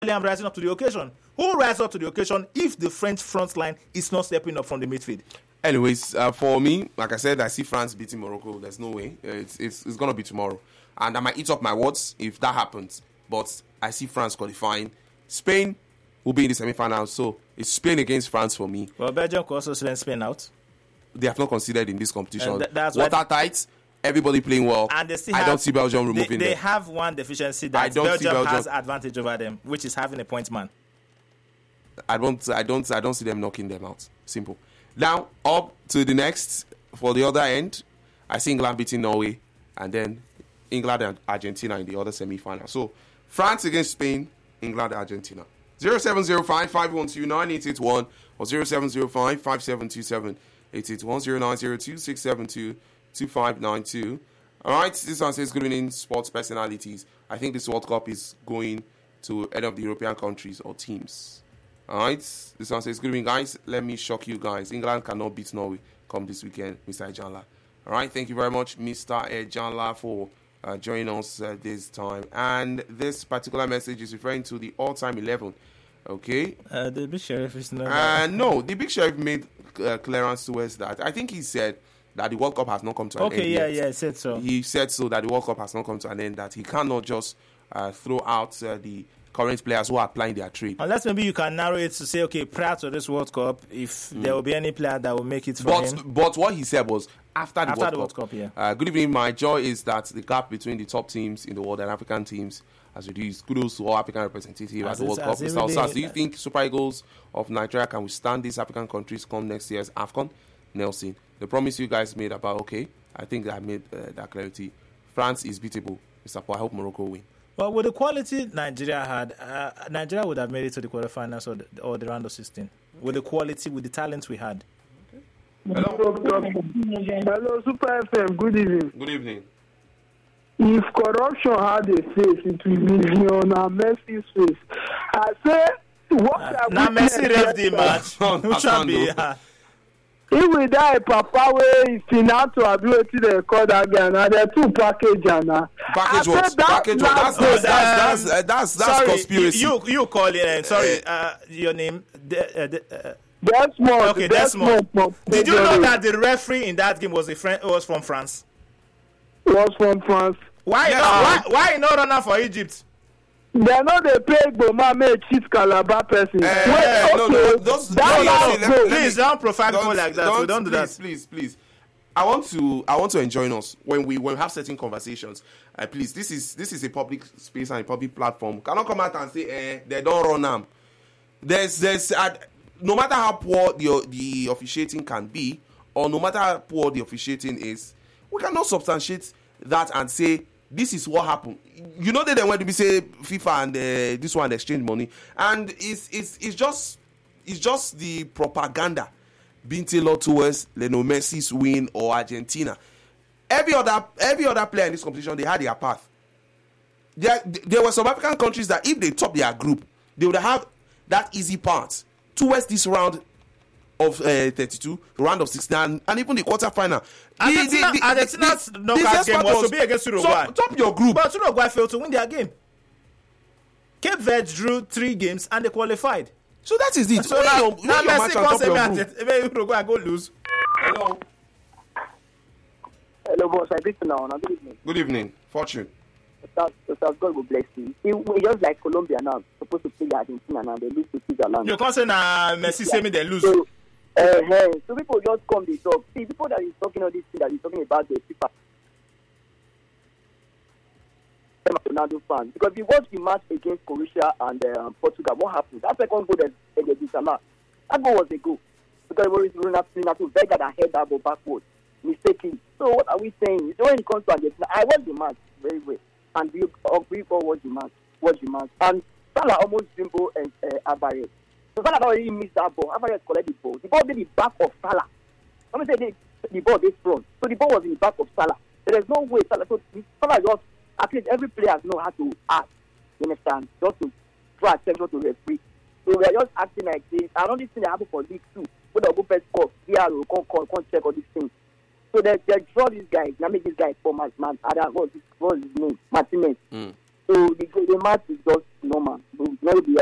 I'm rising up to the occasion. Who rises up to the occasion if the French front line is not stepping up from the midfield? Anyways, for me, like I said, I see France beating Morocco. There's no way. It's going to be tomorrow. And I might eat up my words if that happens. But I see France qualifying. Spain will be in the semi-finals. So it's Spain against France for me. Well, Belgium could also send Spain out. They have not considered in this competition. That's watertight. Everybody playing well. And they still I don't see Belgium removing them. They have one deficiency that Belgium has advantage over them, which is having a point man. I don't see them knocking them out. Simple. Now, up to the next, for the other end, I see England beating Norway, and then England and Argentina in the other semi-final. So, France against Spain, England and Argentina. 0705-512-9881 or 0705-5727-881 0902-672-2592. All right, this one says good evening, sports personalities. I think this World Cup is going to any of the European countries or teams. All right, this one says good evening, guys. Let me shock you guys. England cannot beat Norway come this weekend, Mr. Ejanla. All right, thank you very much, Mr. Ejanla, for joining us this time. And this particular message is referring to the all-time 11. Okay. The Big Sheriff is not. No, the Big Sheriff made clearance towards that. I think he said that the World Cup has not come to an end. Okay, yeah, he said so. He said so that the World Cup has not come to an end, that he cannot just throw out the current players who are applying their trade. Unless maybe you can narrow it to say, okay, prior to this World Cup, if there will be any player that will make it for him. But what he said was after the World Cup, yeah. Good evening. My joy is that the gap between the top teams in the world and African teams has reduced. Kudos to all African representatives at the World Cup. Mr. Osas, do you think Super Eagles of Nigeria can withstand these African countries come next year's AFCON? Nelson, the promise you guys made about, okay, I think I made that clarity. France is beatable. Mr. Paul, I hope Morocco win. Well, with the quality Nigeria had, Nigeria would have made it to the quarterfinals or the round of 16. With the quality, with the talent we had. Hello, Super FM. Good evening. Good evening. If corruption had a face, it will be on Messi's face. I say, what now Messi ref the match. Who shall be? He will die, Papa. Where is financial ability to call that guy? Now there are two packages now. Package what? Package what? That's conspiracy. You call it. Sorry, your name. Desmond. Okay, Desmond. Did you know that the referee in that game was from France? Was from France. Why not runner for Egypt? They know they pay Goma make cheat Calabar person. Please don't profile people like that. We don't do that. Please. I want to enjoin us when we have certain conversations. Please, this is a public space and a public platform. Cannot come out and say they don't run them. There's no matter how poor the officiating can be, or no matter how poor the officiating is, we cannot substantiate that and say this is what happened. You know that they went to be say FIFA and this one exchange money, and it's just the propaganda being tailored towards Lionel Messi's win or Argentina. Every other player in this competition, they had their path. There were some African countries that if they top their group, they would have that easy path towards this round of 32, round of 16, and even the quarterfinal. Argentina's knockout game was to be against Uruguay. So, top your group. But Uruguay failed to win their game. Cape Verde drew 3 games and they qualified. So that is it. So now Messi comes Uruguay go lose. Hello. Hello, boss. I greet you now. Good evening. Good evening. Fortune. God will bless you. We just like Colombia now, supposed to play Argentina now. They lose to Switzerland. You can't say Messi say me they lose. So people just come they talk. See, people that is talking all this thing that is talking about the FIFA. I'm a Ronaldo fan because we watched the match against Croatia and Portugal. What happened? That second goal that they did that goal was a goal because it was Renato Vega that headed that ball backwards mistakenly. So what are we saying? So when it comes to Argentina, I watched the match very well, and we all watched the match. And Salah almost dribbled and Alvarez. So Salah already missed that ball. Alvarez collected the ball. The ball did the back of Salah. Let me say the ball this front. So the ball was in the back of Salah. There is no way Salah. So Salah just, at least every player know how to act. You understand? Just to draw attention to the referee. So we are just acting like this. I know this thing that happened for League 2. But they'll go first call. VRO, come check all these things. So they draw this guy. Now make this guy for what's his name? Martinez. So the match is just normal. So not be